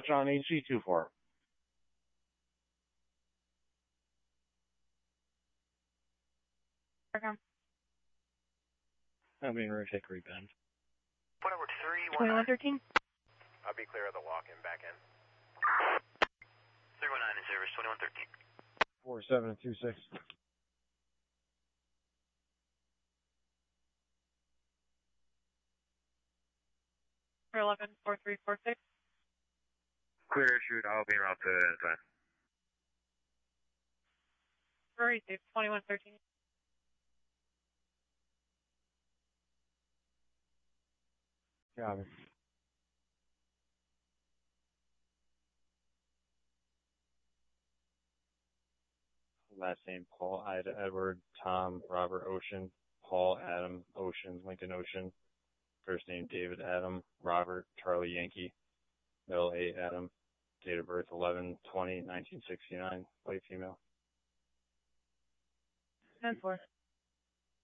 on HC24. I'm being Route Hickory Bend. Point over 2113. I'll be clear of the walk-in back in. 319 in service, 2113. 4726. For 114346. Clear shoot, I'll be around to anytime. Very safe, 2113. Got it. Last name Paul, Ida, Edward, Tom, Robert, Ocean, Paul, Adam, Ocean, Lincoln, Ocean. First name David, Adam, Robert, Charlie, Yankee. Middle A, Adam. Date of birth 11/20/1969. White female. 10-4.